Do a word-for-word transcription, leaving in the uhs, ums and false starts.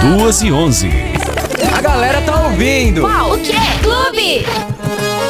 duas e onze. A galera tá ouvindo. Qual? O quê? Clube.